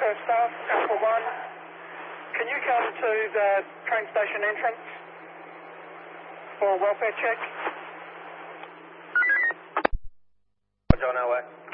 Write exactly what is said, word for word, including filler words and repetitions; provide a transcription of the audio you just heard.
First staff, Alpha one. Can you come to the train station entrance for a welfare check? Roger, on our way.